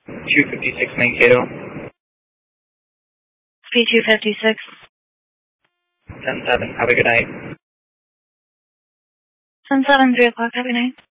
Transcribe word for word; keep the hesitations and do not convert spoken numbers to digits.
two fifty-six Mankato. P two fifty-six. ten seven, have a good night. ten seven, three o'clock, have a good night.